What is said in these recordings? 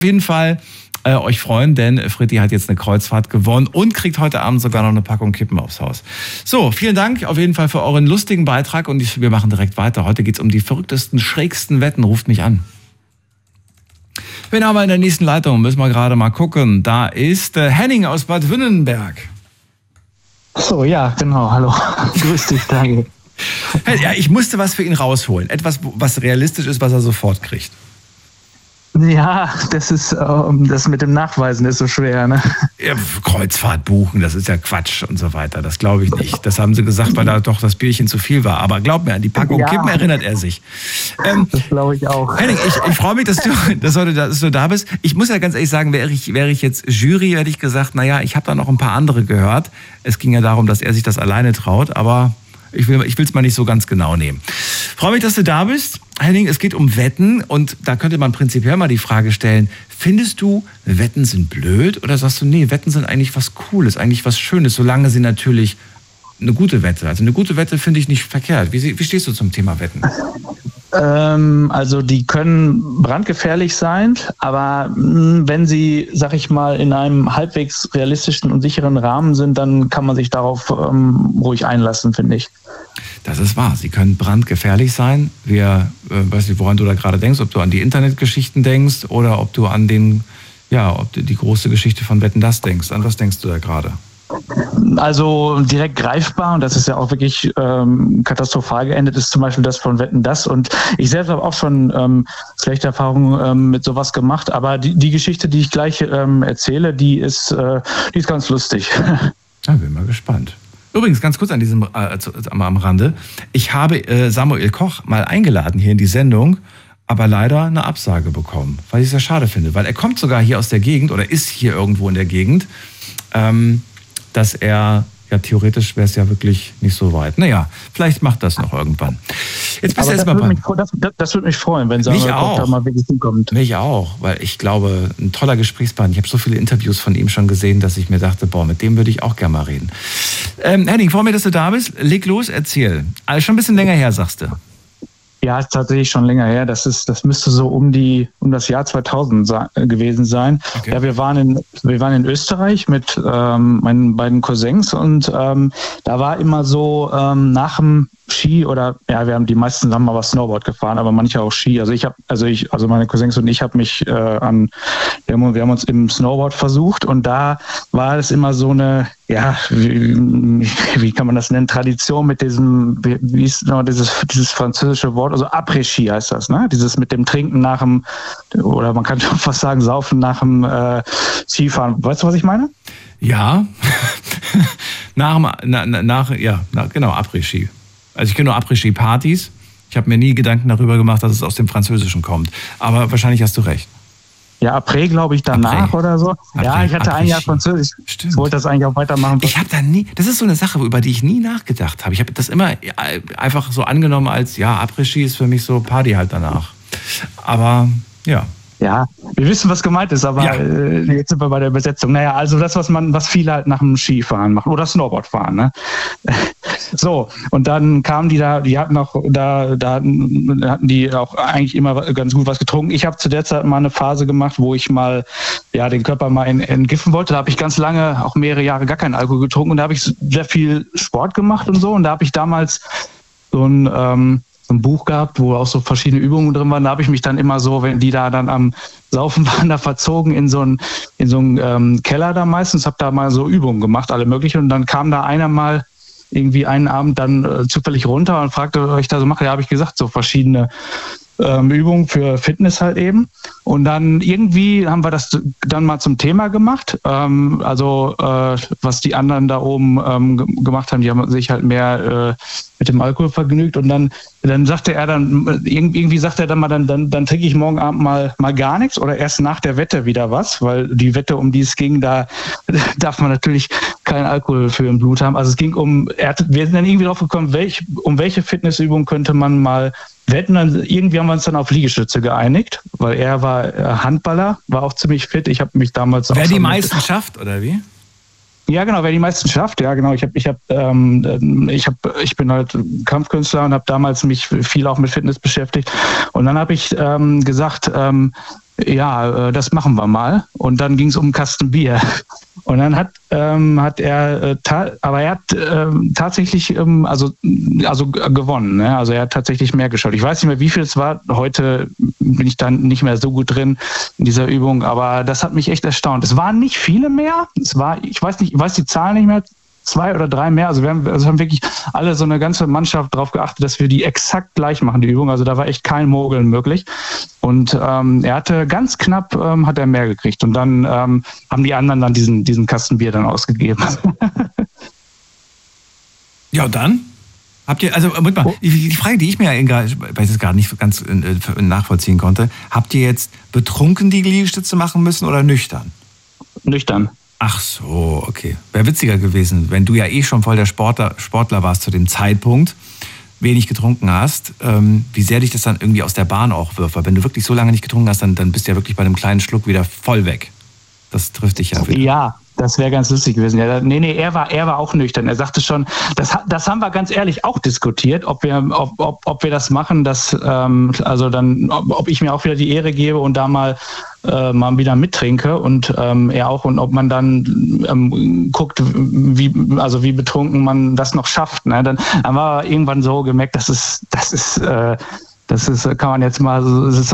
jeden Fall euch freuen, denn Fritti hat jetzt eine Kreuzfahrt gewonnen und kriegt heute Abend sogar noch eine Packung Kippen aufs Haus. So, vielen Dank auf jeden Fall für euren lustigen Beitrag und wir machen direkt weiter. Heute geht's um die verrücktesten, schrägsten Wetten. Ruft mich an. Bin aber in der nächsten Leitung, müssen wir gerade mal gucken. Da ist Henning aus Bad Wünnenberg. So, ja, genau, hallo. Grüß dich, danke. Ja, ich musste was für ihn rausholen. Etwas, was realistisch ist, was er sofort kriegt. Ja, das mit dem Nachweisen ist so schwer, ne? Ja, Kreuzfahrt buchen, das ist ja Quatsch und so weiter. Das glaube ich nicht. Das haben sie gesagt, weil da doch das Bierchen zu viel war. Aber glaub mir, an die Packung Kippen erinnert er sich. Das glaube ich auch. Henning, ich freue mich, dass du da bist. Ich muss ja ganz ehrlich sagen, wäre ich jetzt Jury, hätte ich gesagt, naja, ich habe da noch ein paar andere gehört. Es ging ja darum, dass er sich das alleine traut, aber ich will es mal nicht so ganz genau nehmen. Freue mich, dass du da bist. Henning, es geht um Wetten und da könnte man prinzipiell mal die Frage stellen, findest du, Wetten sind blöd oder sagst du, nee, Wetten sind eigentlich was Cooles, eigentlich was Schönes, solange sie natürlich eine gute Wette, also eine gute Wette finde ich nicht verkehrt. Wie stehst du zum Thema Wetten? Also die können brandgefährlich sein, aber wenn sie, sag ich mal, in einem halbwegs realistischen und sicheren Rahmen sind, dann kann man sich darauf ruhig einlassen, finde ich. Das ist wahr. Sie können brandgefährlich sein. Weiß nicht, woran du da gerade denkst, ob du an die Internetgeschichten denkst oder ob du an ob du die große Geschichte von Wetten, das denkst. An was denkst du da gerade? Also direkt greifbar, und das ist ja auch wirklich katastrophal geendet, ist zum Beispiel das von Wetten, das. Und ich selbst habe auch schon schlechte Erfahrungen mit sowas gemacht. Aber die Geschichte, die ich gleich erzähle, die ist ganz lustig. Ja, bin mal gespannt. Übrigens, ganz kurz am Rande. Ich habe Samuel Koch mal eingeladen hier in die Sendung, aber leider eine Absage bekommen, weil ich es sehr schade finde. Weil er kommt sogar hier aus der Gegend oder ist hier irgendwo in der Gegend, dass er, ja theoretisch wäre es ja wirklich nicht so weit. Naja, vielleicht macht das noch irgendwann. Jetzt bist du erstmal das würde mich freuen, wenn Samuel Koch da mal wirklich hinkommt. Mich auch, weil ich glaube, ein toller Gesprächspartner. Ich habe so viele Interviews von ihm schon gesehen, dass ich mir dachte, mit dem würde ich auch gerne mal reden. Henning, freue mich, dass du da bist. Leg los, erzähl. Also schon ein bisschen länger her, sagst du. Ja, ist tatsächlich schon länger her. Das müsste so um das Jahr 2000 gewesen sein. Okay. Ja, wir waren in Österreich mit meinen beiden Cousins und da war immer so nach dem Ski oder die meisten haben mal Snowboard gefahren, aber manche auch Ski. Also meine Cousins und ich haben mich wir haben uns im Snowboard versucht und da war es immer so eine, wie kann man das nennen, Tradition mit diesem, wie ist genau dieses französische Wort, also Après-Ski heißt das, ne? Dieses mit dem Trinken nach dem, oder man kann schon fast sagen, Saufen nach dem Skifahren. Weißt du, was ich meine? Ja. Genau, Après-Ski. Also ich kenne nur Après-Ski-Partys. Ich habe mir nie Gedanken darüber gemacht, dass es aus dem Französischen kommt. Aber wahrscheinlich hast du recht. Ja, Après, glaube ich, danach Après. Oder so. Après, ja, ich hatte ein Jahr Französisch. Stimmt. Ich wollte das eigentlich auch weitermachen. Das ist so eine Sache, über die ich nie nachgedacht habe. Ich habe das immer einfach so angenommen als, Après-Ski ist für mich so Party halt danach. Aber, ja. Ja, wir wissen, was gemeint ist, aber jetzt sind wir bei der Übersetzung. Naja, also das, was viele halt nach dem Skifahren machen oder Snowboardfahren, ne? So, und dann kamen die hatten die auch eigentlich immer ganz gut was getrunken. Ich habe zu der Zeit mal eine Phase gemacht, wo ich mal den Körper mal entgiffen wollte. Da habe ich ganz lange, auch mehrere Jahre gar keinen Alkohol getrunken und da habe ich sehr viel Sport gemacht und so. Und da habe ich damals so ein Buch gehabt, wo auch so verschiedene Übungen drin waren. Da habe ich mich dann immer so, wenn die da dann am Saufen waren, da verzogen in so einen Keller da meistens, habe da mal so Übungen gemacht, alle möglichen. Und dann kam da einer mal irgendwie einen Abend dann zufällig runter und fragte, was ich da so mache. Ja, habe ich gesagt, so verschiedene Übungen für Fitness halt eben. Und dann irgendwie haben wir das dann mal zum Thema gemacht. Was die anderen da oben gemacht haben, die haben sich halt mehr mit dem Alkohol vergnügt. Und dann sagte er irgendwie sagte er dann mal, dann trinke ich morgen Abend mal gar nichts oder erst nach der Wette wieder was, weil die Wette, um die es ging, da darf man natürlich keinen Alkohol für im Blut haben. Also es ging wir sind dann irgendwie drauf gekommen, um welche Fitnessübung könnte man mal wetten. Dann irgendwie haben wir uns dann auf Liegestütze geeinigt, weil er war Handballer, war auch ziemlich fit. Ich habe mich damals Wer die meisten schafft, oder wie? Ja, genau, wer die meisten schafft, ja, genau. Ich bin halt Kampfkünstler und habe damals mich viel auch mit Fitness beschäftigt. Und dann habe ich gesagt, ja, das machen wir mal. Und dann ging es um einen Kasten Bier. Und dann hat er tatsächlich gewonnen. Ne? Also er hat tatsächlich mehr geschaut. Ich weiß nicht mehr, wie viel es war. Heute bin ich dann nicht mehr so gut drin in dieser Übung, aber das hat mich echt erstaunt. Es waren nicht viele mehr. Ich weiß die Zahl nicht mehr. 2 oder 3 mehr. Also wir haben wirklich alle so eine ganze Mannschaft darauf geachtet, dass wir die exakt gleich machen, die Übung. Also da war echt kein Mogeln möglich. Und er hatte ganz knapp hat er mehr gekriegt. Und dann haben die anderen dann diesen Kasten Bier dann ausgegeben. Ja, und dann? Habt ihr, also Moment mal, die Frage, die ich mir weil ich das gerade nicht so ganz nachvollziehen konnte, habt ihr jetzt betrunken die Liegestütze machen müssen oder nüchtern? Nüchtern. Ach so, okay. Wäre witziger gewesen, wenn du ja schon voll der Sportler warst zu dem Zeitpunkt, wenig getrunken hast, wie sehr dich das dann irgendwie aus der Bahn auch wirft. Weil wenn du wirklich so lange nicht getrunken hast, dann bist du ja wirklich bei einem kleinen Schluck wieder voll weg. Das trifft dich ja wieder. Ja, das wäre ganz lustig gewesen. Ja, nee, er war auch nüchtern. Er sagte schon, das haben wir ganz ehrlich auch diskutiert, ob wir das machen, ob ich mir auch wieder die Ehre gebe und da mal wieder mittrinke und er auch, und ob man dann guckt, wie betrunken man das noch schafft. Ne? Dann haben wir irgendwann so gemerkt, das ist, kann man jetzt mal, das ist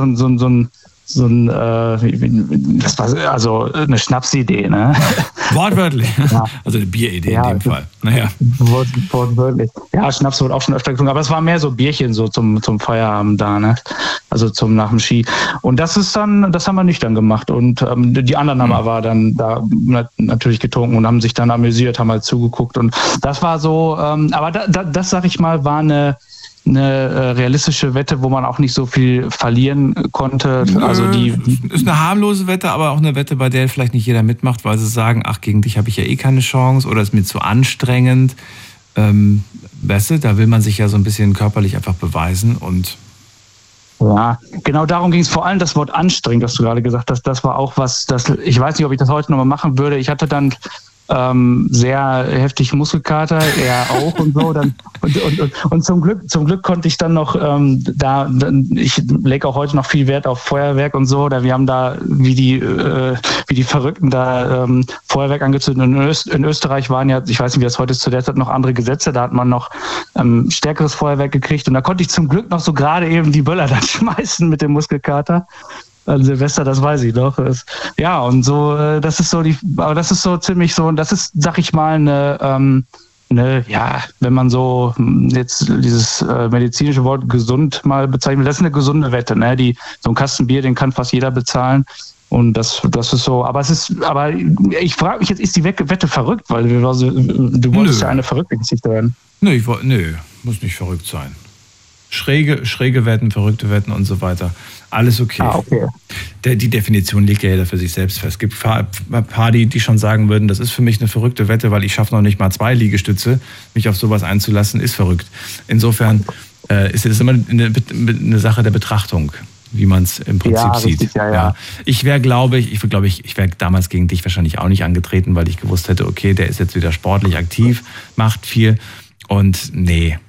das war also eine Schnapsidee, ne? Wortwörtlich. Ja. Also eine Bieridee in dem Fall. Naja. Wortwörtlich. Ja, Schnaps wurde auch schon öfter getrunken, aber es war mehr so Bierchen so zum Feierabend da, ne? Also nach dem Ski. Und das haben wir nüchtern gemacht. Und die anderen haben aber dann da natürlich getrunken und haben sich dann amüsiert, haben halt zugeguckt. Und das war so, aber das sag ich mal, war eine realistische Wette, wo man auch nicht so viel verlieren konnte. Also die ist eine harmlose Wette, aber auch eine Wette, bei der vielleicht nicht jeder mitmacht, weil sie sagen, ach, gegen dich habe ich ja eh keine Chance oder ist mir zu anstrengend. Weißt du, da will man sich ja so ein bisschen körperlich einfach beweisen und ja, genau darum ging es. Vor allem das Wort anstrengend, was du gerade gesagt hast, das war auch was, ich weiß nicht, ob ich das heute nochmal machen würde. Ich hatte dann sehr heftig Muskelkater, er auch und so. Und zum Glück konnte ich dann noch ich lege auch heute noch viel Wert auf Feuerwerk und so. Wir haben da wie die Verrückten da Feuerwerk angezündet. In Österreich waren ja, ich weiß nicht, wie das heute ist, zu der Zeit noch andere Gesetze. Da hat man noch stärkeres Feuerwerk gekriegt und da konnte ich zum Glück noch so gerade eben die Böller dann schmeißen mit dem Muskelkater. An Silvester, das weiß ich noch. Ja, und so, das ist so ziemlich so, und das ist, sag ich mal, wenn man so jetzt dieses medizinische Wort gesund mal bezeichnet, das ist eine gesunde Wette, ne? So ein Kasten Bier, den kann fast jeder bezahlen. Und das ist so, aber ich frage mich jetzt, ist die Wette verrückt? Weil du wolltest ja eine verrückte Geschichte werden. Nö, muss nicht verrückt sein. Schräge Wetten, verrückte Wetten und so weiter. Alles okay. Okay. Die Definition liegt ja jeder für sich selbst fest. Es gibt ein paar, die schon sagen würden, das ist für mich eine verrückte Wette, weil ich schaffe noch nicht mal 2 Liegestütze. Mich auf sowas einzulassen, ist verrückt. Insofern ist es immer eine Sache der Betrachtung, wie man es im Prinzip sieht. Richtig, ja. Ich wäre damals gegen dich wahrscheinlich auch nicht angetreten, weil ich gewusst hätte, okay, der ist jetzt wieder sportlich aktiv, macht viel und nee.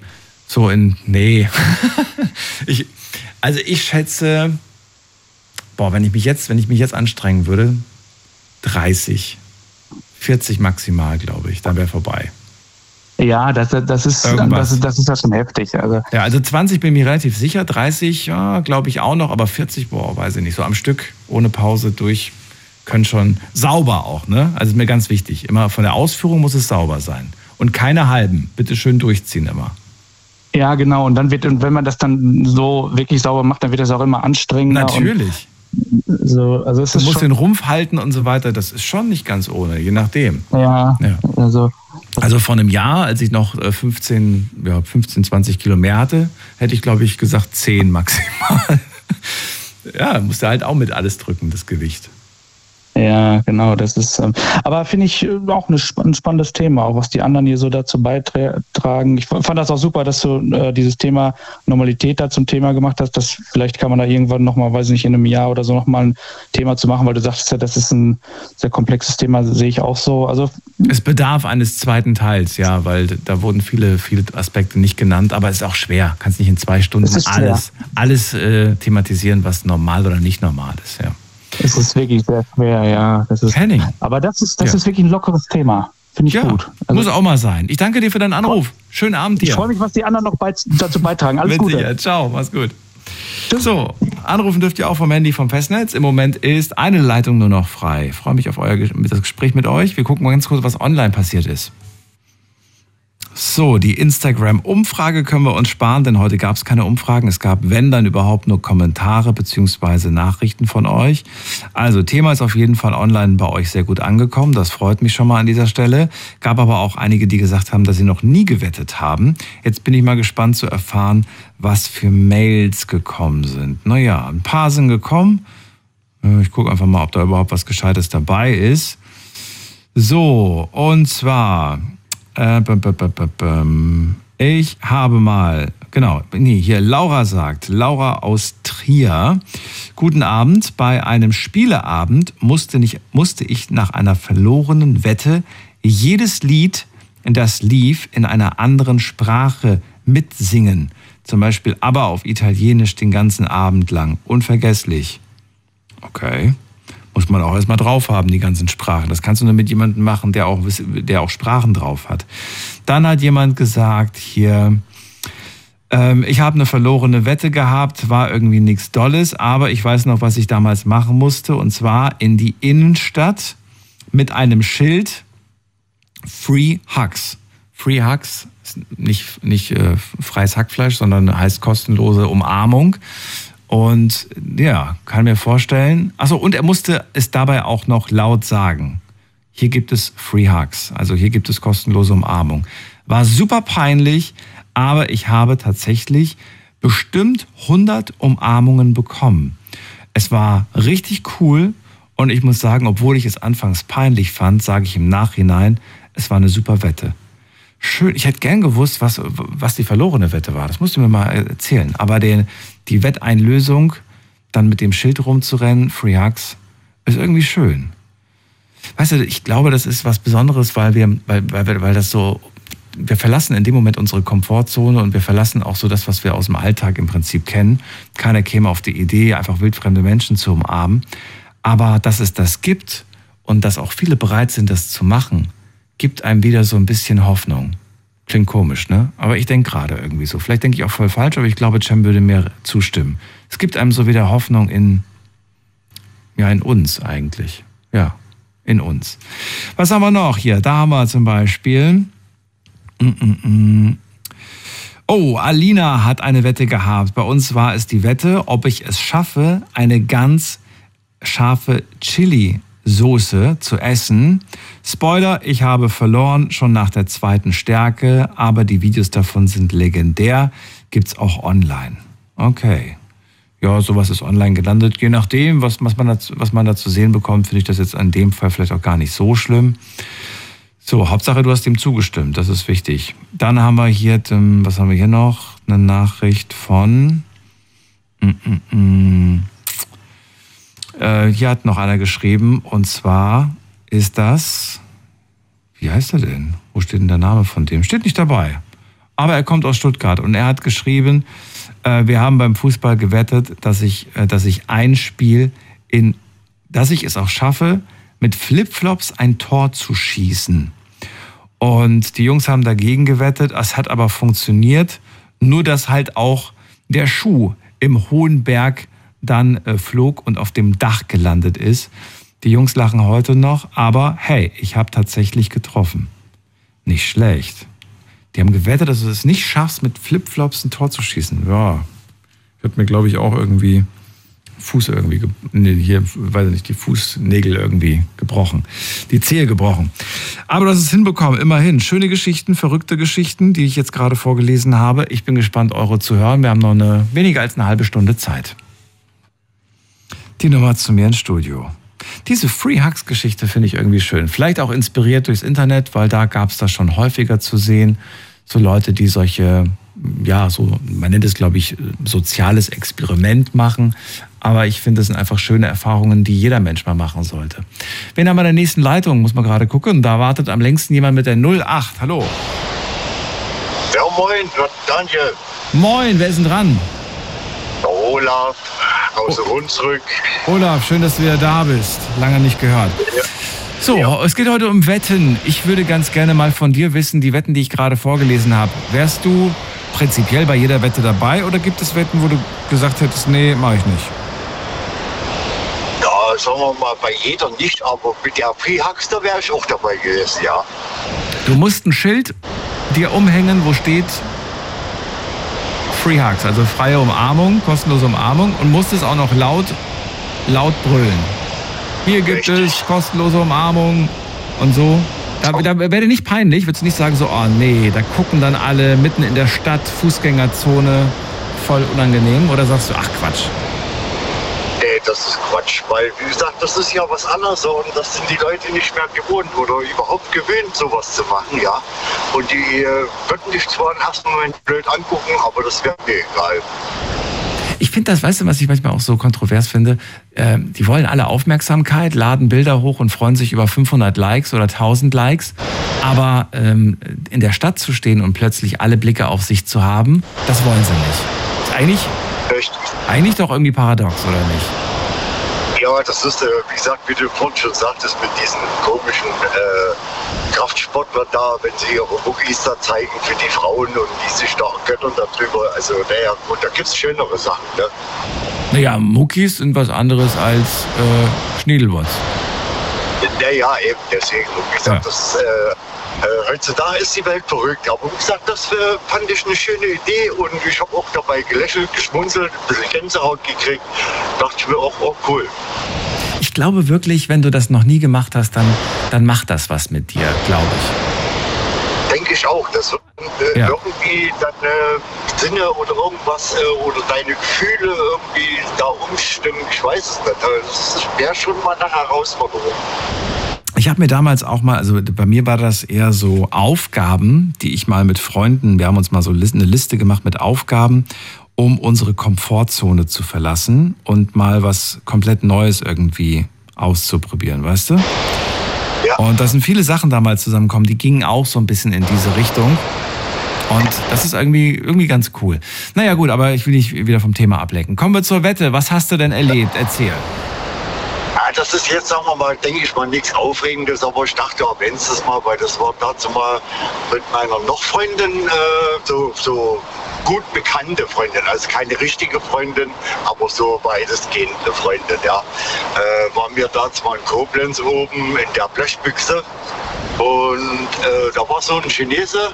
Ich schätze, wenn ich mich jetzt anstrengen würde, 30, 40 maximal, glaube ich, dann wäre vorbei. Ja, das ist ja schon heftig. Also 20 bin ich mir relativ sicher, 30, ja, glaube ich auch noch, aber 40, weiß ich nicht, so am Stück, ohne Pause durch, können schon sauber auch, ne? Also ist mir ganz wichtig, immer von der Ausführung muss es sauber sein und keine halben, bitte schön durchziehen immer. Ja, genau. Und wenn man das dann so wirklich sauber macht, dann wird das auch immer anstrengender. Natürlich. Du musst den Rumpf halten und so weiter. Das ist schon nicht ganz ohne, je nachdem. Ja. Also vor einem Jahr, als ich noch 15, 20 Kilo mehr hatte, hätte ich, glaube ich, gesagt 10 maximal. Ja, musst du halt auch mit alles drücken, das Gewicht. Ja, genau, das ist, aber finde ich auch ein spannendes Thema, auch was die anderen hier so dazu beitragen. Ich fand das auch super, dass du dieses Thema Normalität da zum Thema gemacht hast. Vielleicht kann man da irgendwann nochmal, weiß nicht, in einem Jahr oder so nochmal ein Thema zu machen, weil du sagtest ja, das ist ein sehr komplexes Thema, sehe ich auch so. Also es bedarf eines zweiten Teils, ja, weil da wurden viele Aspekte nicht genannt, aber es ist auch schwer. Kannst nicht in 2 Stunden alles thematisieren, was normal oder nicht normal ist, ja. Es ist wirklich sehr schwer, ja. Henning. Aber das ist wirklich ein lockeres Thema. Finde ich gut. Also, muss auch mal sein. Ich danke dir für deinen Anruf. Schönen Abend dir. Ich freue mich, was die anderen noch dazu beitragen. Alles Gute. Sicher. Ciao, mach's gut. So, anrufen dürft ihr auch vom Handy vom Festnetz. Im Moment ist eine Leitung nur noch frei. Ich freue mich auf das Gespräch mit euch. Wir gucken mal ganz kurz, was online passiert ist. So, die Instagram-Umfrage können wir uns sparen, denn heute gab es keine Umfragen. Es gab, wenn, dann überhaupt nur Kommentare bzw. Nachrichten von euch. Also, Thema ist auf jeden Fall online bei euch sehr gut angekommen. Das freut mich schon mal an dieser Stelle. Gab aber auch einige, die gesagt haben, dass sie noch nie gewettet haben. Jetzt bin ich mal gespannt zu erfahren, was für Mails gekommen sind. Naja, ein paar sind gekommen. Ich gucke einfach mal, ob da überhaupt was Gescheites dabei ist. So, und zwar... Ich habe mal, hier Laura aus Trier. Guten Abend, bei einem Spieleabend musste ich nach einer verlorenen Wette jedes Lied, das lief, in einer anderen Sprache mitsingen. Zum Beispiel ABBA auf Italienisch den ganzen Abend lang. Unvergesslich. Okay. Muss man auch erstmal drauf haben, die ganzen Sprachen. Das kannst du nur mit jemandem machen, der auch Sprachen drauf hat. Dann hat jemand gesagt hier, ich habe eine verlorene Wette gehabt, war irgendwie nichts Dolles, aber ich weiß noch, was ich damals machen musste, und zwar in die Innenstadt mit einem Schild Free Hugs. Free Hugs ist nicht freies Hackfleisch, sondern heißt kostenlose Umarmung. Und ja, kann mir vorstellen. Achso, und er musste es dabei auch noch laut sagen. Hier gibt es Free Hugs, also hier gibt es kostenlose Umarmung. War super peinlich, aber ich habe tatsächlich bestimmt 100 Umarmungen bekommen. Es war richtig cool und ich muss sagen, obwohl ich es anfangs peinlich fand, sage ich im Nachhinein, es war eine super Wette. Schön, ich hätte gern gewusst, was die verlorene Wette war. Das musst du mir mal erzählen. Aber die Wetteinlösung, dann mit dem Schild rumzurennen, Free Hugs, ist irgendwie schön. Weißt du, ich glaube, das ist was Besonderes, weil das so, wir verlassen in dem Moment unsere Komfortzone und wir verlassen auch so das, was wir aus dem Alltag im Prinzip kennen. Keiner käme auf die Idee, einfach wildfremde Menschen zu umarmen. Aber dass es das gibt und dass auch viele bereit sind, das zu machen, gibt einem wieder so ein bisschen Hoffnung. Klingt komisch, ne? Aber ich denke gerade irgendwie so. Vielleicht denke ich auch voll falsch, aber ich glaube, Cem würde mir zustimmen. Es gibt einem so wieder Hoffnung in uns eigentlich. Ja, in uns. Was haben wir noch hier? Da haben wir zum Beispiel... Oh, Alina hat eine Wette gehabt. Bei uns war es die Wette, ob ich es schaffe, eine ganz scharfe Chili-Soße zu essen. Spoiler, ich habe verloren, schon nach der zweiten Stärke, aber die Videos davon sind legendär. Gibt's auch online. Okay. Ja, sowas ist online gelandet. Je nachdem, was man da zu sehen bekommt, finde ich das jetzt in dem Fall vielleicht auch gar nicht so schlimm. So, Hauptsache, du hast ihm zugestimmt. Das ist wichtig. Dann haben wir hier, was haben wir hier noch? Eine Nachricht von... Hier hat noch einer geschrieben, und zwar ist das, wie heißt er denn? Wo steht denn der Name von dem? Steht nicht dabei. Aber er kommt aus Stuttgart und er hat geschrieben, wir haben beim Fußball gewettet, dass ich ein Spiel dass ich es auch schaffe, mit Flipflops ein Tor zu schießen. Und die Jungs haben dagegen gewettet, es hat aber funktioniert, nur dass halt auch der Schuh im hohen Berg dann flog und auf dem Dach gelandet ist. Die Jungs lachen heute noch, aber hey, ich habe tatsächlich getroffen. Nicht schlecht. Die haben gewettet, dass du es nicht schaffst, mit Flipflops ein Tor zu schießen. Ja, ich habe mir, glaube ich, auch irgendwie die Fußnägel irgendwie gebrochen. Die Zehe gebrochen. Aber das ist hinbekommen, immerhin. Schöne Geschichten, verrückte Geschichten, die ich jetzt gerade vorgelesen habe. Ich bin gespannt, eure zu hören. Wir haben noch weniger als eine halbe Stunde Zeit. Die Nummer zu mir ins Studio. Diese Free Hugs Geschichte finde ich irgendwie schön. Vielleicht auch inspiriert durchs Internet, weil da gab es das schon häufiger zu sehen. So Leute, die solche, man nennt es, glaube ich, soziales Experiment machen. Aber ich finde, das sind einfach schöne Erfahrungen, die jeder Mensch mal machen sollte. Wen haben wir in der nächsten Leitung? Muss man gerade gucken. Da wartet am längsten jemand mit der 08. Hallo. Ja, moin, Daniel. Moin, wer ist denn dran? Oh, Olaf aus Hunsrück. Olaf, schön, dass du wieder da bist. Lange nicht gehört. Ja. So, es geht heute um Wetten. Ich würde ganz gerne mal von dir wissen, die Wetten, die ich gerade vorgelesen habe. Wärst du prinzipiell bei jeder Wette dabei oder gibt es Wetten, wo du gesagt hättest, nee, mache ich nicht? Ja, sagen wir mal, bei jeder nicht, aber mit der Freehugs, da wäre ich auch dabei gewesen, ja. Du musst ein Schild dir umhängen, wo steht Free Hugs, also freie Umarmung, kostenlose Umarmung und musst es auch noch laut brüllen. Hier gibt es kostenlose Umarmung und so. Da wäre dir nicht peinlich, würdest du nicht sagen so, oh nee, da gucken dann alle mitten in der Stadt, Fußgängerzone, voll unangenehm, oder sagst du, ach Quatsch? Nee, das ist Quatsch, weil, wie gesagt, das ist ja was anderes und das sind die Leute nicht mehr gewohnt oder überhaupt gewöhnt, sowas zu machen, ja. Und die würden dich zwar im ersten Moment blöd angucken, aber das wäre mir egal. Ich finde das, weißt du, was ich manchmal auch so kontrovers finde? Die wollen alle Aufmerksamkeit, laden Bilder hoch und freuen sich über 500 Likes oder 1000 Likes. Aber in der Stadt zu stehen und plötzlich alle Blicke auf sich zu haben, das wollen sie nicht. Ist eigentlich doch irgendwie paradox, oder nicht? Ja, das ist, wie gesagt, wie du vorhin schon sagtest, mit diesen komischen Kraftsportlern da, wenn sie ihre Muckis da zeigen für die Frauen und die sich da göttern darüber. Also, naja, gut, da gibt es schönere Sachen, ne? Naja, Muckis sind was anderes als Schniedelwurz. Naja, eben deswegen. Und wie gesagt, das heutzutage ist die Welt verrückt. Aber wie gesagt, das fand ich eine schöne Idee und ich habe auch dabei gelächelt, geschmunzelt, ein bisschen Gänsehaut gekriegt. Dachte ich mir auch, oh cool. Ich glaube wirklich, wenn du das noch nie gemacht hast, dann macht das was mit dir, glaube ich. Denke ich auch. Das wird irgendwie deine Sinne oder irgendwas oder deine Gefühle irgendwie da umstimmen. Ich weiß es nicht. Das wäre schon mal eine Herausforderung. Ich habe mir damals auch mal, also bei mir war das eher so Aufgaben, die ich mal mit Freunden, wir haben uns mal so eine Liste gemacht mit Aufgaben, um unsere Komfortzone zu verlassen und mal was komplett Neues irgendwie auszuprobieren, weißt du? Ja. Und da sind viele Sachen damals zusammengekommen, die gingen auch so ein bisschen in diese Richtung. Und das ist irgendwie ganz cool. Naja gut, aber ich will nicht wieder vom Thema ablenken. Kommen wir zur Wette. Was hast du denn erlebt? Erzähl. Ja, das ist jetzt, sagen wir mal, denke ich mal, nichts Aufregendes, aber ich dachte, erwähnst es mal, weil das war dazu mal mit meiner noch Freundin, so gut bekannte Freundin, also keine richtige Freundin, aber so weitestgehend eine Freundin, ja. Waren wir da zwar in Koblenz oben in der Blechbüchse und da war so ein Chinese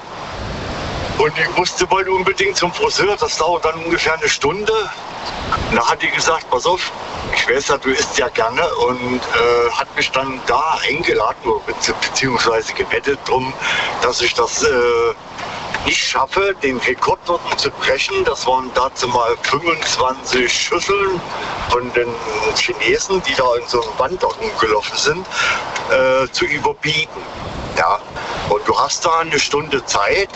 und ich musste wohl unbedingt zum Friseur, das dauert dann ungefähr eine Stunde. Und da hat die gesagt, pass auf, ich weiß ja, du isst ja gerne und hat mich dann da eingeladen, beziehungsweise gewettet drum, dass ich das nicht schaffe, den Rekord dort zu brechen. Das waren dazu mal 25 Schüsseln von den Chinesen, die da in so einem Band da rumgelaufen sind, zu überbieten. Ja. Und du hast da eine Stunde Zeit.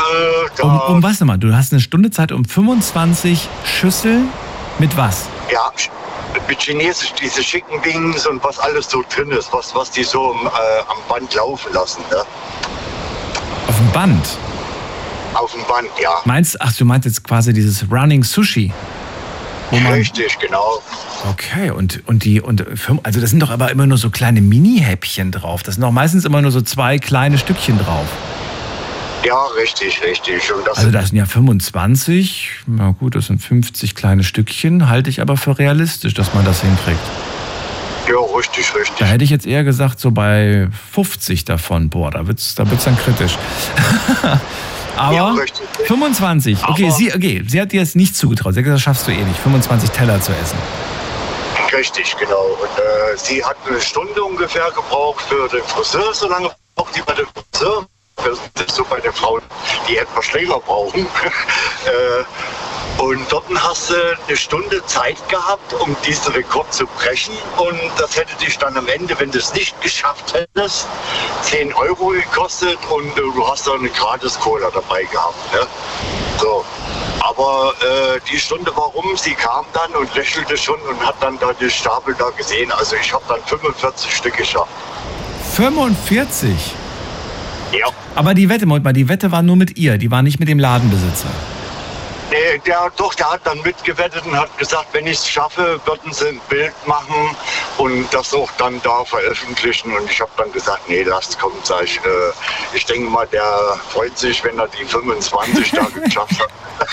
Um was nochmal? Du hast eine Stunde Zeit, um 25 Schüsseln mit was? Ja, mit Chinesisch, diese schicken Wings und was alles so drin ist, was die so am Band laufen lassen. Ne? Auf dem Band? Auf dem Band, ja. Du meinst jetzt quasi dieses Running Sushi? Richtig, genau. Okay, also das sind doch aber immer nur so kleine Mini-Häppchen drauf. Das sind doch meistens immer nur so 2 kleine Stückchen drauf. Ja, richtig. Und das sind ja 25, na gut, das sind 50 kleine Stückchen, halte ich aber für realistisch, dass man das hinkriegt. Ja, richtig. Da hätte ich jetzt eher gesagt, so bei 50 davon, boah, da wird's dann kritisch. Aber ja, 25, okay, sie hat dir jetzt nicht zugetraut. Sie hat gesagt, das schaffst du eh nicht, 25 Teller zu essen. Richtig, genau. Und sie hat eine Stunde ungefähr gebraucht für den Friseur, solange braucht die bei dem Friseur. Das ist so bei den Frauen, die etwas länger brauchen. Und dort hast du eine Stunde Zeit gehabt, um diesen Rekord zu brechen. Und das hätte dich dann am Ende, wenn du es nicht geschafft hättest, 10 Euro gekostet und du hast dann eine gratis Cola dabei gehabt. Ne? So. Aber die Stunde war rum, sie kam dann und lächelte schon und hat dann da den Stapel da gesehen. Also ich habe dann 45 Stück geschafft. 45? Ja. Aber die Wette war nur mit ihr, die war nicht mit dem Ladenbesitzer. Nee, der hat dann mitgewettet und hat gesagt, wenn ich es schaffe, würden sie ein Bild machen und das auch dann da veröffentlichen. Und ich habe dann gesagt, nee, das kommt, sag ich denke mal, der freut sich, wenn er die 25 da geschafft hat.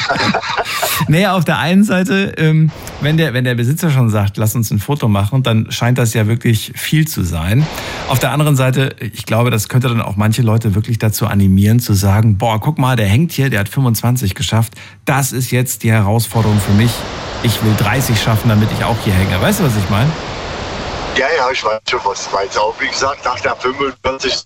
Naja, auf der einen Seite, wenn der Besitzer schon sagt, lass uns ein Foto machen, dann scheint das ja wirklich viel zu sein. Auf der anderen Seite, ich glaube, das könnte dann auch manche Leute wirklich dazu animieren, zu sagen, boah, guck mal, der hängt hier, der hat 25 geschafft. Das ist jetzt die Herausforderung für mich. Ich will 30 schaffen, damit ich auch hier hänge. Weißt du, was ich meine? Ja, ich weiß schon, was du meinst. Auch wie gesagt, nach der 45.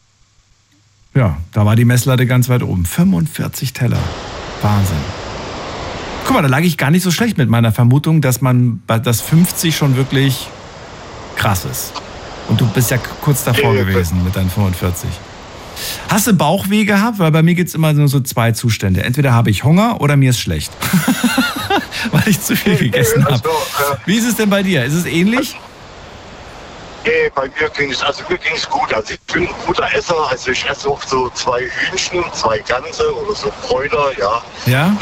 Ja, da war die Messlatte ganz weit oben. 45 Teller. Wahnsinn. Guck mal, da lag ich gar nicht so schlecht mit meiner Vermutung, dass das 50 schon wirklich krass ist. Und du bist ja kurz davor gewesen mit deinen 45. Hast du Bauchweh gehabt? Weil bei mir gibt es immer nur so zwei Zustände. Entweder habe ich Hunger oder mir ist schlecht. Weil ich zu viel gegessen habe. Wie ist es denn bei dir? Ist es ähnlich? Nee, bei mir ging es gut. Also ich bin ein guter Esser. Also ich esse auch so 2 Hühnchen, 2 Ganze oder so Kräuter, ja. Ja?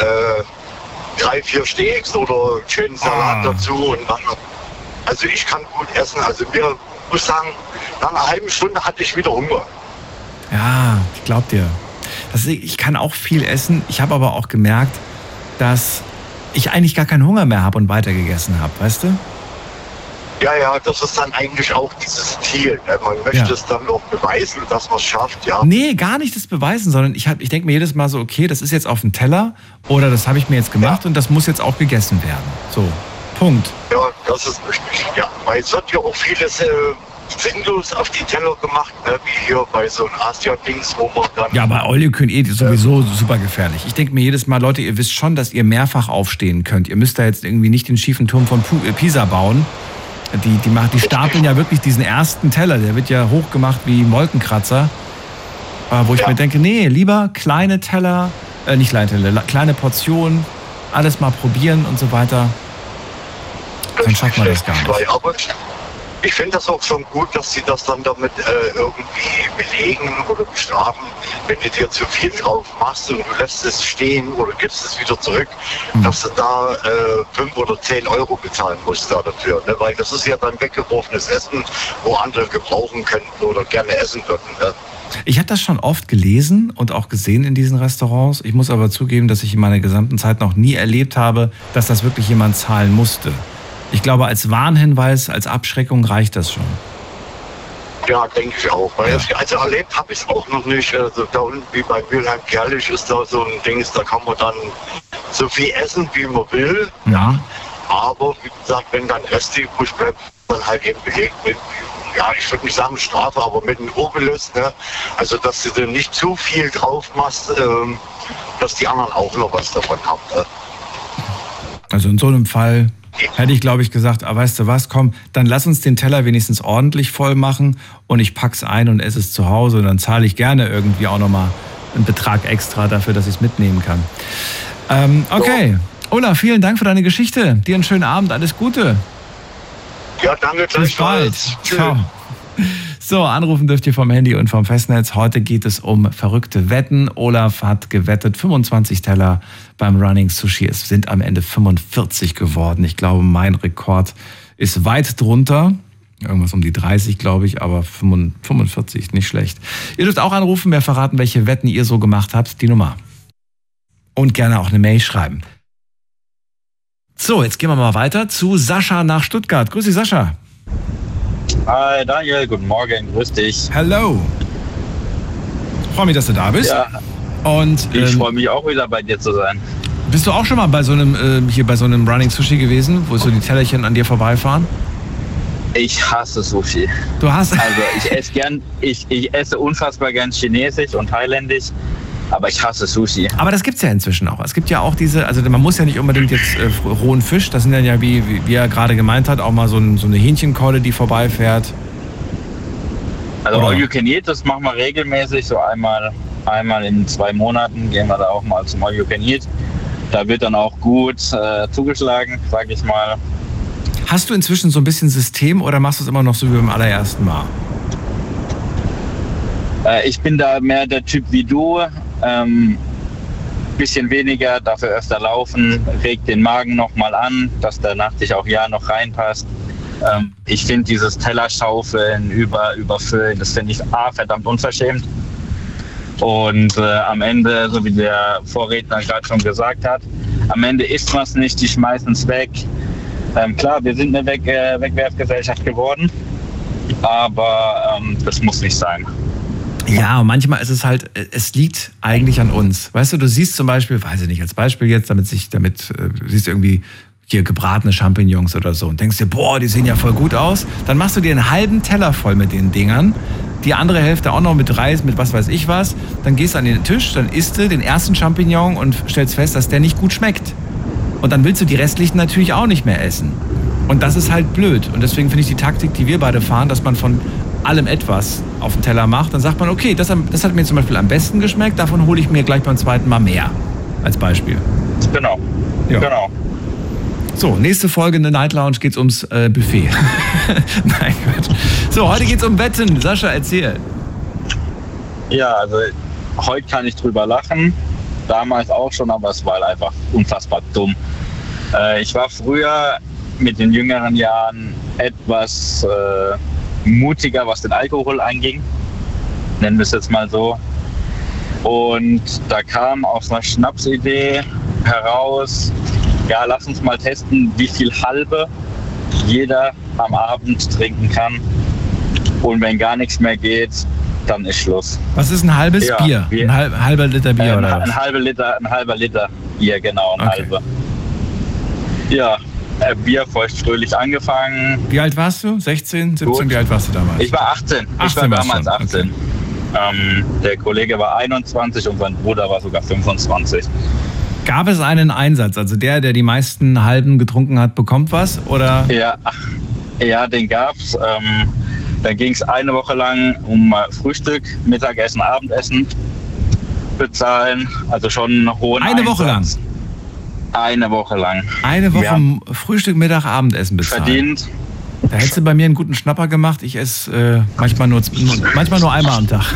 3, 4 Steaks oder einen schönen Salat dazu. Und dann, also ich kann gut essen. Also mir muss sagen, nach einer halben Stunde hatte ich wieder Hunger. Ja, ich glaub dir. Ich kann auch viel essen. Ich habe aber auch gemerkt, dass ich eigentlich gar keinen Hunger mehr habe und weiter gegessen habe, weißt du? Ja, das ist dann eigentlich auch dieses Ziel. Man möchte es dann auch beweisen, dass man es schafft, ja. Nee, gar nicht das beweisen, sondern ich denke mir jedes Mal so, okay, das ist jetzt auf dem Teller oder das habe ich mir jetzt gemacht und das muss jetzt auch gegessen werden. So, Punkt. Ja, das ist richtig, ja. Weil es wird ja auch vieles sinnlos auf die Teller gemacht, ne? Wie hier bei so einem Asia-Dings, wo man dann... Ja, aber All You Can Eat ist sowieso super gefährlich. Ich denke mir jedes Mal, Leute, ihr wisst schon, dass ihr mehrfach aufstehen könnt. Ihr müsst da jetzt irgendwie nicht den schiefen Turm von Pisa bauen. Die stapeln ja wirklich diesen ersten Teller, der wird ja hochgemacht wie Molkenkratzer. Wo ich mir denke, nee, lieber kleine Teller, nicht kleine Teller, kleine Portionen, alles mal probieren und so weiter. Dann schafft man das gar nicht. Aber ich finde das auch schon gut, dass sie das dann damit irgendwie belegen oder bestrafen, wenn du dir zu viel drauf machst und du lässt es stehen oder gibst es wieder zurück, dass du da 5 oder 10 Euro bezahlen musst da dafür. Ne? Weil das ist ja dann weggeworfenes Essen, wo andere gebrauchen könnten oder gerne essen würden. Ne? Ich habe das schon oft gelesen und auch gesehen in diesen Restaurants. Ich muss aber zugeben, dass ich in meiner gesamten Zeit noch nie erlebt habe, dass das wirklich jemand zahlen musste. Ich glaube, als Warnhinweis, als Abschreckung reicht das schon. Ja, denke ich auch. Weil also erlebt habe ich es auch noch nicht. Also da unten wie bei Wilhelm Kerlich ist da so ein Ding, da kann man dann so viel essen, wie man will. Ja. Aber wie gesagt, wenn dann Rest übrig bleibt, dann halt eben belegt mit, ja, ich würde nicht sagen Strafe, aber mit einem Obolus. Ne? Also dass du dir nicht zu viel drauf machst, dass die anderen auch noch was davon haben. Ne? Also in so einem Fall hätte ich, glaube ich, gesagt, weißt du was, komm, dann lass uns den Teller wenigstens ordentlich voll machen und ich pack's ein und esse es zu Hause und dann zahle ich gerne irgendwie auch nochmal einen Betrag extra dafür, dass ich es mitnehmen kann. Okay, Olaf, vielen Dank für deine Geschichte. Dir einen schönen Abend, alles Gute. Ja, danke. Bis bald. Ciao. So, anrufen dürft ihr vom Handy und vom Festnetz. Heute geht es um verrückte Wetten. Olaf hat gewettet, 25 Teller beim Running Sushi. Es sind am Ende 45 geworden. Ich glaube, mein Rekord ist weit drunter. Irgendwas um die 30, glaube ich, aber 45, nicht schlecht. Ihr dürft auch anrufen, mir verraten, welche Wetten ihr so gemacht habt. Die Nummer. Und gerne auch eine Mail schreiben. So, jetzt gehen wir mal weiter zu Sascha nach Stuttgart. Grüß dich, Sascha. Hi Daniel, guten Morgen, grüß dich. Hallo. Freue mich, dass du da bist. Ja, und ich freue mich auch wieder bei dir zu sein. Bist du auch schon mal bei so einem hier bei so einem Running Sushi gewesen, wo so die Tellerchen an dir vorbeifahren? Ich hasse Sushi. Du hast? Also ich esse unfassbar gern Chinesisch und Thailändisch, aber ich hasse Sushi. Aber das gibt's ja inzwischen auch. Es gibt ja auch diese, also man muss ja nicht unbedingt jetzt rohen Fisch, das sind dann ja, wie er gerade gemeint hat, auch mal so eine Hähnchenkeule, die vorbeifährt. Also All You Can Eat, das machen wir regelmäßig, so einmal in 2 Monaten gehen wir da auch mal zum All You Can Eat. Da wird dann auch gut zugeschlagen, sag ich mal. Hast du inzwischen so ein bisschen System oder machst du es immer noch so wie beim allerersten Mal? Ich bin da mehr der Typ wie du. bisschen weniger, dafür öfter laufen, regt den Magen nochmal an, dass der Nachtisch auch noch reinpasst. Ich finde dieses Tellerschaufeln, überfüllen, das finde ich verdammt unverschämt. Und am Ende, so wie der Vorredner gerade schon gesagt hat, am Ende isst man es nicht, die schmeißen es weg. Klar, wir sind eine Wegwerfgesellschaft geworden, aber das muss nicht sein. Ja, und manchmal ist es halt, es liegt eigentlich an uns. Weißt du siehst zum Beispiel, weiß ich nicht, als Beispiel jetzt, siehst du irgendwie hier gebratene Champignons oder so und denkst dir, boah, die sehen ja voll gut aus. Dann machst du dir einen halben Teller voll mit den Dingern, die andere Hälfte auch noch mit Reis, mit was weiß ich was. Dann gehst du an den Tisch, dann isst du den ersten Champignon und stellst fest, dass der nicht gut schmeckt. Und dann willst du die restlichen natürlich auch nicht mehr essen. Und das ist halt blöd. Und deswegen finde ich die Taktik, die wir beide fahren, dass man von allem etwas auf den Teller macht, dann sagt man, okay, das hat mir zum Beispiel am besten geschmeckt, davon hole ich mir gleich beim zweiten Mal mehr. Als Beispiel. Genau. Ja. Genau. So, nächste Folge in der Night Lounge geht's ums Buffet. Nein, Quatsch. So, heute geht's um Wetten. Sascha, erzähl. Ja, also heute kann ich drüber lachen. Damals auch schon, aber es war einfach unfassbar dumm. Ich war früher mit den jüngeren Jahren etwas mutiger, was den Alkohol anging. Nennen wir es jetzt mal so. Und da kam aus einer Schnapsidee heraus, ja, lass uns mal testen, wie viel halbe jeder am Abend trinken kann. Und wenn gar nichts mehr geht, dann ist Schluss. Was ist ein halbes Bier? Ein halber Liter Bier oder was? Ein halber Liter Bier, genau, ein halber. Ja, Bier feuchtfröhlich angefangen. Wie alt warst du? 16, 17? Gut. Wie alt warst du damals? Ich war 18. Ich war damals 18. Okay. Der Kollege war 21 und sein Bruder war sogar 25. Gab es einen Einsatz? Also der die meisten Halben getrunken hat, bekommt was? Oder? Ja, den gab's. Da ging es eine Woche lang um Frühstück, Mittagessen, Abendessen bezahlen. Also schon einen hohen Eine Woche lang? Eine Woche lang. Eine Woche Frühstück, Mittag, Abendessen bezahlen. Verdient. Da hättest du bei mir einen guten Schnapper gemacht. Ich esse manchmal nur einmal am Tag.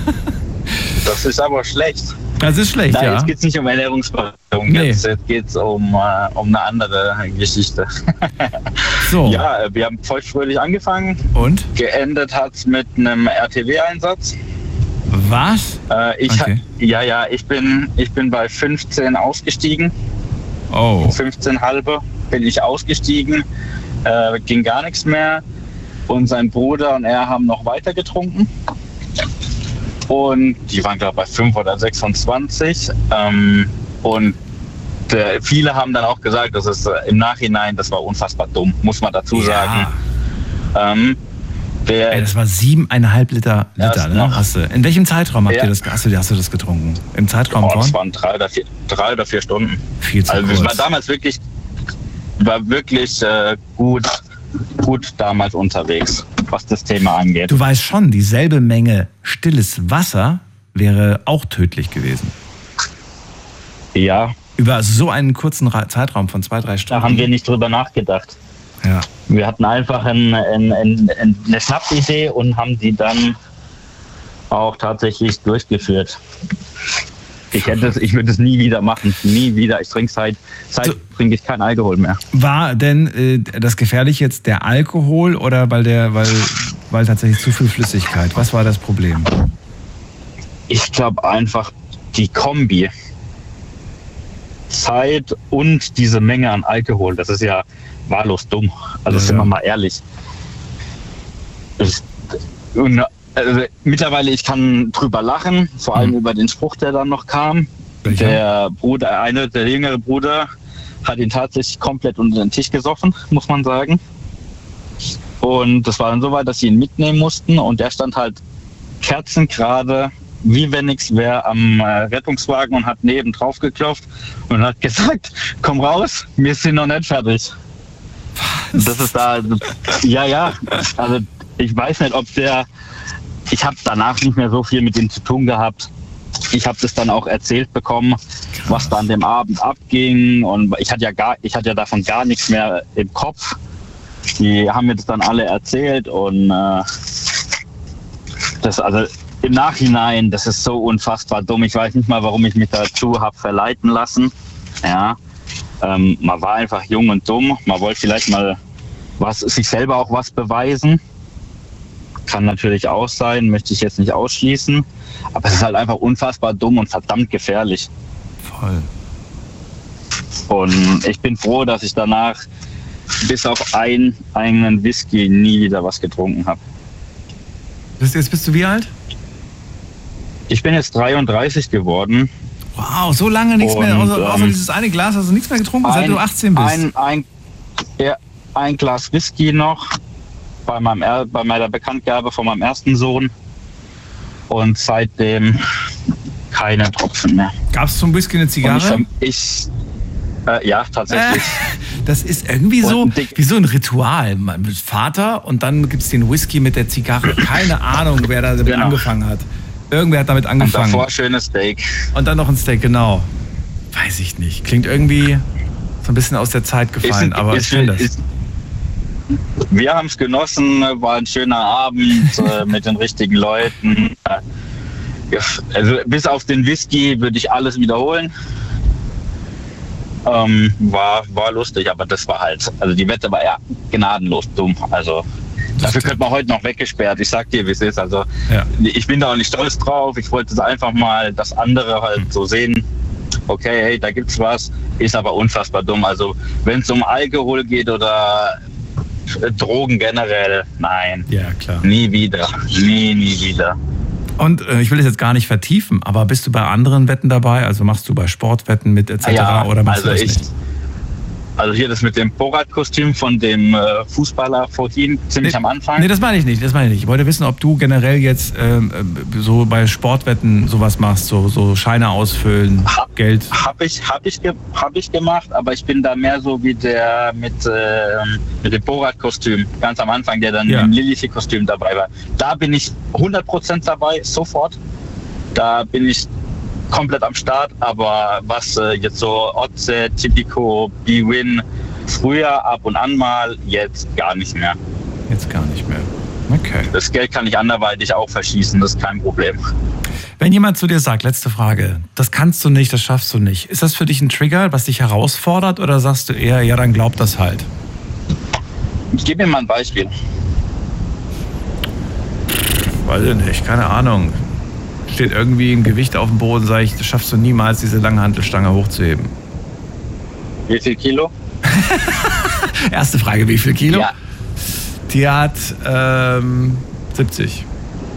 Das ist aber schlecht. Das ist schlecht, ja. Jetzt geht es nicht um Ernährungsberatung, nee. Jetzt geht es um eine andere Geschichte. So. Ja, wir haben feuchtfröhlich angefangen. Und? Geendet hat es mit einem RTW-Einsatz. Was? Okay. Ich bin bei 15 ausgestiegen. Oh. 15 halbe bin ich ausgestiegen. Ging gar nichts mehr. Und sein Bruder und er haben noch weiter getrunken. Und die waren, glaube ich, bei 5 oder 26. Und viele haben dann auch gesagt, das ist im Nachhinein, das war unfassbar dumm, muss man dazu sagen. Das war 7,5 Liter, ne? In welchem Zeitraum hast du das getrunken? Im Zeitraum von? Es waren 3 oder 4 Stunden. Viel zu kurz. Also ich war damals wirklich gut damals unterwegs, was das Thema angeht. Du weißt schon, dieselbe Menge stilles Wasser wäre auch tödlich gewesen. Ja. Über so einen kurzen Zeitraum von 2-3 Stunden. Da haben wir nicht drüber nachgedacht. Ja. Wir hatten einfach eine Schnappidee und haben die dann auch tatsächlich durchgeführt. Ich würde es nie wieder machen. Nie wieder. Ich trinke seit trinke ich keinen Alkohol mehr. War denn das Gefährliche jetzt der Alkohol oder weil tatsächlich zu viel Flüssigkeit? Was war das Problem? Ich glaube einfach die Kombi. Zeit und diese Menge an Alkohol, das ist ja wahllos dumm. Also sind wir mal ehrlich. Mittlerweile, ich kann drüber lachen, vor allem über den Spruch, der dann noch kam. Welcher? Der jüngere Bruder hat ihn tatsächlich komplett unter den Tisch gesoffen, muss man sagen. Und das war dann so weit, dass sie ihn mitnehmen mussten und der stand halt kerzengerade, wie wenn nichts wäre, am Rettungswagen und hat neben drauf geklopft und hat gesagt, komm raus, wir sind noch nicht fertig. Was? Das ist da, also ich weiß nicht, ich habe danach nicht mehr so viel mit ihm zu tun gehabt. Ich habe das dann auch erzählt bekommen, was da an dem Abend abging und ich hatte ja davon gar nichts mehr im Kopf. Die haben mir das dann alle erzählt und im Nachhinein, das ist so unfassbar dumm. Ich weiß nicht mal, warum ich mich dazu habe verleiten lassen. Ja, man war einfach jung und dumm. Man wollte vielleicht mal sich selber auch was beweisen. Kann natürlich auch sein, möchte ich jetzt nicht ausschließen. Aber es ist halt einfach unfassbar dumm und verdammt gefährlich. Voll. Und ich bin froh, dass ich danach bis auf einen eigenen Whisky nie wieder was getrunken habe. Jetzt bist du wie alt? Ich bin jetzt 33 geworden. Wow, so lange nichts mehr, außer dieses eine Glas hast du nichts mehr getrunken, seit du 18 bist. Ein Glas Whisky noch bei meiner Bekanntgabe von meinem ersten Sohn und seitdem keine Tropfen mehr. Gab es zum Whisky eine Zigarre? Ja, tatsächlich. Das ist irgendwie so wie so ein Ritual. Man ist Vater und dann gibt es den Whisky mit der Zigarre. Keine Ahnung, wer da damit angefangen hat. Irgendwer hat damit angefangen. Und davor schönes Steak. Und dann noch ein Steak, genau. Weiß ich nicht. Klingt irgendwie so ein bisschen aus der Zeit gefallen, aber ich finde das. Wir haben es genossen, war ein schöner Abend mit den richtigen Leuten. Also bis auf den Whisky würde ich alles wiederholen. War lustig, aber das war halt, also die Wette war ja gnadenlos dumm. Also dafür könnte man heute noch weggesperrt. Ich sag dir, wie es ist. Also ich bin da auch nicht stolz drauf. Ich wollte einfach mal das andere halt so sehen. Okay, hey, da gibt's was, ist aber unfassbar dumm. Also wenn es um Alkohol geht oder Drogen generell, nein. Ja, klar. Nie wieder. Nie wieder. Und ich will es jetzt gar nicht vertiefen, aber bist du bei anderen Wetten dabei? Also machst du bei Sportwetten mit etc. Ja, oder machst du das nicht? Also hier das mit dem Borat-Kostüm von dem Fußballer vorhin, ziemlich am Anfang. Nee, das meine ich nicht. Ich wollte wissen, ob du generell jetzt so bei Sportwetten sowas machst, so Scheine ausfüllen, Geld. Hab ich gemacht, aber ich bin da mehr so wie der mit dem Borat-Kostüm, ganz am Anfang, der dann im Lilith-Kostüm dabei war. Da bin ich 100% dabei, sofort. Da bin ich komplett am Start, aber was jetzt so Otze, Tipico, B-Win, früher ab und an mal, jetzt gar nicht mehr. Jetzt gar nicht mehr. Okay. Das Geld kann ich anderweitig auch verschießen, das ist kein Problem. Wenn jemand zu dir sagt, letzte Frage, das kannst du nicht, das schaffst du nicht, ist das für dich ein Trigger, was dich herausfordert, oder sagst du eher, ja, dann glaub das halt? Ich gebe mir mal ein Beispiel. Weiß ich nicht, keine Ahnung. Steht irgendwie ein Gewicht auf dem Boden, sage ich, das schaffst du niemals, diese lange Hantelstange hochzuheben. Wie viel Kilo? Erste Frage, wie viel Kilo? Ja. Die hat 70.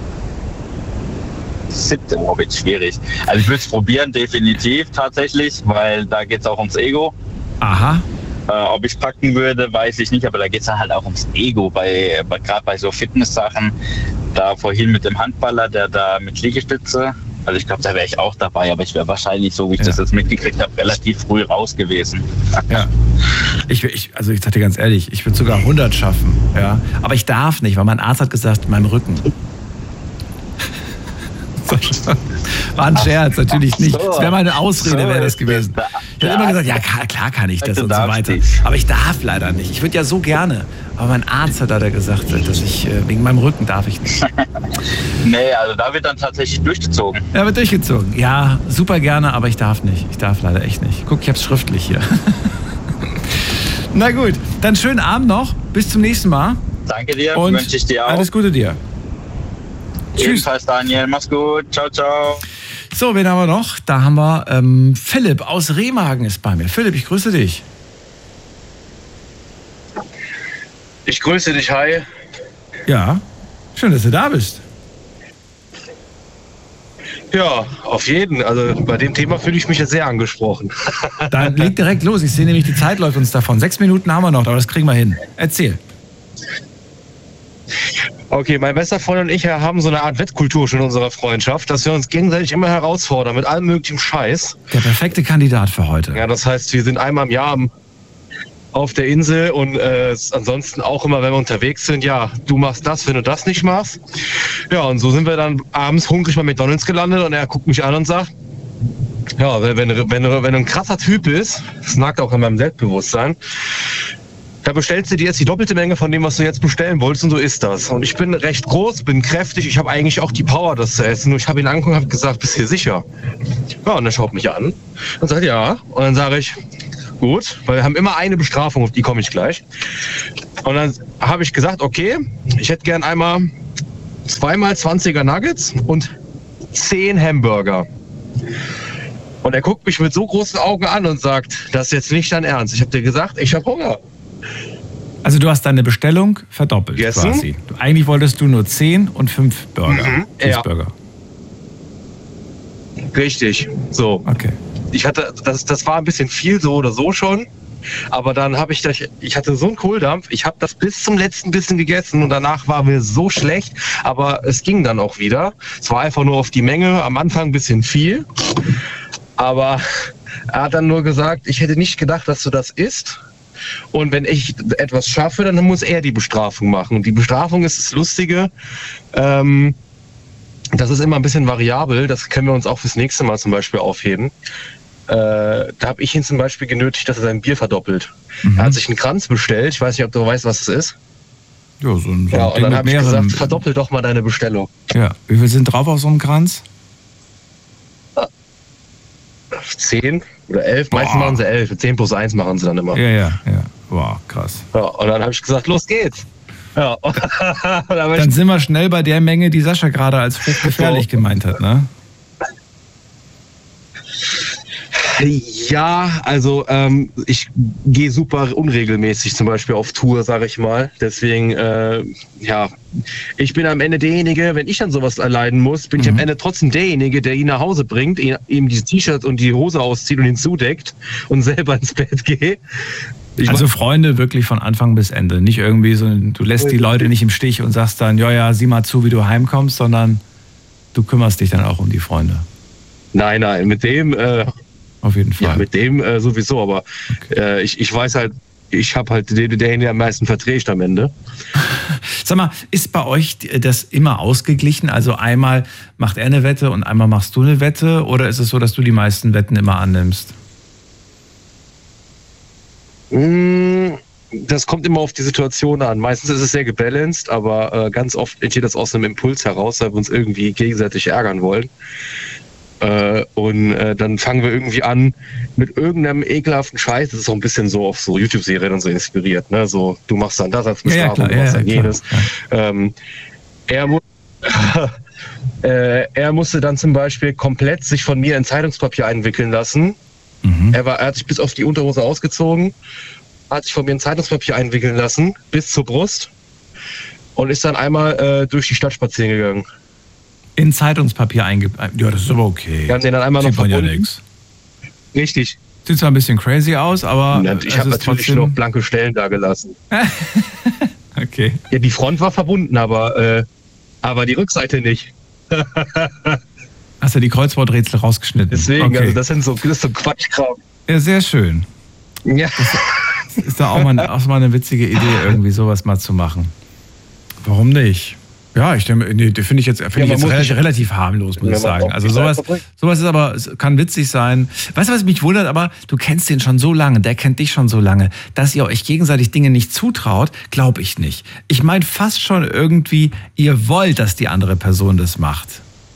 17, wird schwierig. Also ich würde es probieren, definitiv tatsächlich, weil da geht es auch ums Ego. Aha. Ob ich es packen würde, weiß ich nicht, aber da geht es dann halt auch ums Ego, gerade bei so Fitness-Sachen. Da vorhin mit dem Handballer, der da mit Liegestütze, also ich glaube, da wäre ich auch dabei, aber ich wäre wahrscheinlich, so wie ich das jetzt mitgekriegt habe, relativ früh raus gewesen. Ja. Also ich sag dir ganz ehrlich, ich würde sogar 100 schaffen, ja. Aber ich darf nicht, weil mein Arzt hat gesagt, meinem Rücken. War ein Scherz, natürlich nicht. Das wäre meine Ausrede, wäre das gewesen. Ich habe immer gesagt, ja klar kann ich das und so weiter. Aber ich darf leider nicht. Ich würde ja so gerne. Aber mein Arzt hat da gesagt, dass ich wegen meinem Rücken darf ich nicht. Nee, also da wird dann tatsächlich durchgezogen. Ja, wird durchgezogen. Ja, super gerne, aber ich darf nicht. Ich darf leider echt nicht. Guck, ich hab's schriftlich hier. Na gut, dann schönen Abend noch. Bis zum nächsten Mal. Danke dir, und wünsche ich dir auch. Alles Gute dir. Tschüss. Ebenfalls, Daniel. Mach's gut. Ciao, ciao. So, wen haben wir noch? Da haben wir Philipp aus Remagen ist bei mir. Philipp, ich grüße dich. Ich grüße dich, hi. Ja, schön, dass du da bist. Ja, auf jeden. Also bei dem Thema fühle ich mich ja sehr angesprochen. Dann leg direkt los. Ich sehe nämlich, die Zeit läuft uns davon. 6 Minuten haben wir noch, aber das kriegen wir hin. Erzähl. Okay, mein bester Freund und ich haben so eine Art Wettkultur schon in unserer Freundschaft, dass wir uns gegenseitig immer herausfordern mit allem möglichen Scheiß. Der perfekte Kandidat für heute. Ja, das heißt, wir sind einmal im Jahr auf der Insel und ansonsten auch immer, wenn wir unterwegs sind, ja, du machst das, wenn du das nicht machst. Ja, und so sind wir dann abends hungrig bei McDonald's gelandet und er guckt mich an und sagt, ja, wenn du ein krasser Typ bist, das nagt auch an meinem Selbstbewusstsein, da bestellst du dir jetzt die doppelte Menge von dem, was du jetzt bestellen wolltest, und so ist das. Und ich bin recht groß, bin kräftig, ich habe eigentlich auch die Power, das zu essen. Nur ich habe ihn angeguckt und habe gesagt, bist du hier sicher? Ja, und er schaut mich an und sagt, ja. Und dann sage ich, gut, weil wir haben immer eine Bestrafung, auf die komme ich gleich. Und dann habe ich gesagt, okay, ich hätte gern einmal 2x20er Nuggets und 10 Hamburger. Und er guckt mich mit so großen Augen an und sagt, das ist jetzt nicht dein Ernst. Ich habe dir gesagt, ich habe Hunger. Also du hast deine Bestellung verdoppelt quasi. Eigentlich wolltest du nur 10 und 5 Burger. Cheeseburger. Ja. Richtig, so. Okay. Ich hatte, das war ein bisschen viel so oder so schon. Aber dann habe ich hatte so einen Kohldampf, ich habe das bis zum letzten Bissen gegessen und danach war mir so schlecht, aber es ging dann auch wieder. Es war einfach nur auf die Menge, am Anfang ein bisschen viel, aber er hat dann nur gesagt, ich hätte nicht gedacht, dass du das isst. Und wenn ich etwas schaffe, dann muss er die Bestrafung machen. Und die Bestrafung ist das Lustige, das ist immer ein bisschen variabel, das können wir uns auch fürs nächste Mal zum Beispiel aufheben. Da habe ich ihn zum Beispiel genötigt, dass er sein Bier verdoppelt. Er hat sich einen Kranz bestellt. Ich weiß nicht, ob du weißt, was es ist. Ja, so ein und Ding dann habe ich mehreren... gesagt, verdoppel doch mal deine Bestellung. Ja, wie viel sind drauf auf so einem Kranz? 10 oder 11, meistens machen sie 11. 10 plus 1 machen sie dann immer. Ja. Wow, krass. Ja, und dann habe ich gesagt, los geht's. Ja. Dann sind wir schnell bei der Menge, die Sascha gerade als hochgefährlich gemeint hat, ne? Ja, also ich gehe super unregelmäßig zum Beispiel auf Tour, sage ich mal. Deswegen, ja, ich bin am Ende derjenige, wenn ich dann sowas erleiden muss, bin ich am Ende trotzdem derjenige, der ihn nach Hause bringt, ihm die T-Shirt und die Hose auszieht und ihn zudeckt und selber ins Bett gehe. Also Freunde wirklich von Anfang bis Ende. Nicht irgendwie so, du lässt die Leute nicht im Stich und sagst dann, ja, sieh mal zu, wie du heimkommst, sondern du kümmerst dich dann auch um die Freunde. Nein, mit dem... Auf jeden Fall. Ja, mit dem sowieso, aber okay. Ich weiß halt, ich habe halt den, der am meisten verträgt am Ende. Sag mal, ist bei euch das immer ausgeglichen? Also einmal macht er eine Wette und einmal machst du eine Wette? Oder ist es so, dass du die meisten Wetten immer annimmst? Das kommt immer auf die Situation an. Meistens ist es sehr gebalanced, aber ganz oft entsteht das aus einem Impuls heraus, weil wir uns irgendwie gegenseitig ärgern wollen. Und dann fangen wir irgendwie an mit irgendeinem ekelhaften Scheiß. Das ist so ein bisschen so auf so YouTube-Serien und so inspiriert. Ne? So, du machst dann das als Bestrafung, du machst dann jenes. Er musste dann zum Beispiel komplett sich von mir in Zeitungspapier einwickeln lassen. Er hat sich bis auf die Unterhose ausgezogen, hat sich von mir in Zeitungspapier einwickeln lassen, bis zur Brust und ist dann einmal durch die Stadt spazieren gegangen. In Zeitungspapier eingepackt. Ja, das ist aber okay. Wir haben den dann einmal noch verbunden. Ja nix. Richtig. Sieht zwar ein bisschen crazy aus, aber ich habe natürlich trotzdem noch blanke Stellen da gelassen. Okay. Ja, die Front war verbunden, aber die Rückseite nicht. Hast du die Kreuzworträtsel rausgeschnitten? Deswegen, okay. Also das ist so Quatschkram. Ja, sehr schön. Ja. Das ist da auch mal eine witzige Idee, irgendwie sowas mal zu machen. Warum nicht? Ja, ich denke, finde ich jetzt relativ harmlos, muss ich sagen. Also sowas ist aber, kann witzig sein. Weißt du, was mich wundert, aber du kennst den schon so lange, der kennt dich schon so lange, dass ihr euch gegenseitig Dinge nicht zutraut, glaube ich nicht. Ich meine fast schon irgendwie, ihr wollt, dass die andere Person das macht.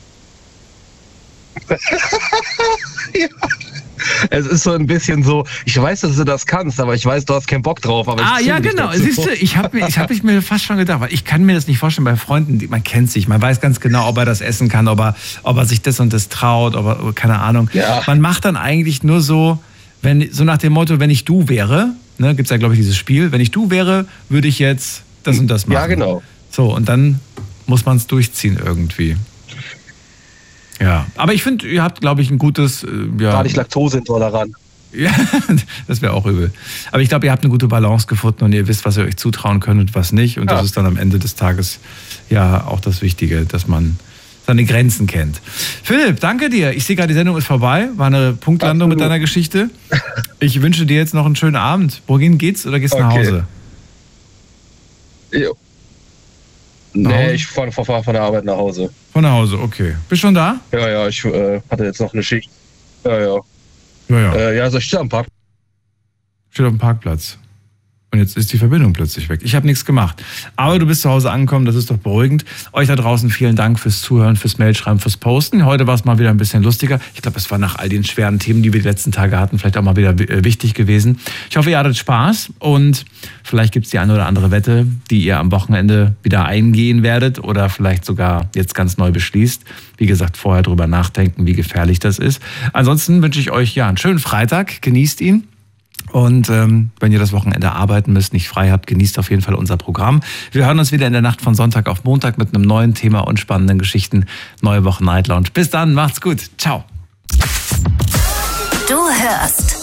Ja. Es ist so ein bisschen so, ich weiß, dass du das kannst, aber ich weiß, du hast keinen Bock drauf. Aber ja, genau. Siehst du, ich hab mir fast schon gedacht, weil ich kann mir das nicht vorstellen bei Freunden, man kennt sich, man weiß ganz genau, ob er das essen kann, ob er sich das und das traut, keine Ahnung. Ja. Man macht dann eigentlich nur so, so nach dem Motto, wenn ich du wäre, ne, gibt's ja, glaube ich, dieses Spiel, wenn ich du wäre, würde ich jetzt das und das machen. Ja, genau. So, und dann muss man es durchziehen irgendwie. Ja, aber ich finde, ihr habt, glaube ich, ein gutes... Gar nicht laktoseintolerant. Ja, das wäre auch übel. Aber ich glaube, ihr habt eine gute Balance gefunden und ihr wisst, was ihr euch zutrauen könnt und was nicht. Und das ist dann am Ende des Tages ja auch das Wichtige, dass man seine Grenzen kennt. Philipp, danke dir. Ich sehe gerade, die Sendung ist vorbei. War eine Punktlandung mit deiner Geschichte. Ich wünsche dir jetzt noch einen schönen Abend. Wohin geht's oder gehst du nach Hause? Jo. Nee, ich fahre von der Arbeit nach Hause. Von nach Hause, okay. Bist schon da? Ja, ich hatte jetzt noch eine Schicht. Ja, also ich stehe am Park. Steht auf dem Parkplatz. Und jetzt ist die Verbindung plötzlich weg. Ich habe nichts gemacht. Aber du bist zu Hause angekommen, das ist doch beruhigend. Euch da draußen vielen Dank fürs Zuhören, fürs Mailschreiben, fürs Posten. Heute war es mal wieder ein bisschen lustiger. Ich glaube, es war nach all den schweren Themen, die wir die letzten Tage hatten, vielleicht auch mal wieder wichtig gewesen. Ich hoffe, ihr hattet Spaß und vielleicht gibt es die eine oder andere Wette, die ihr am Wochenende wieder eingehen werdet oder vielleicht sogar jetzt ganz neu beschließt. Wie gesagt, vorher drüber nachdenken, wie gefährlich das ist. Ansonsten wünsche ich euch einen schönen Freitag. Genießt ihn. Und wenn ihr das Wochenende arbeiten müsst, nicht frei habt, genießt auf jeden Fall unser Programm. Wir hören uns wieder in der Nacht von Sonntag auf Montag mit einem neuen Thema und spannenden Geschichten. Neue Woche Night Lounge. Bis dann, macht's gut. Ciao. Du hörst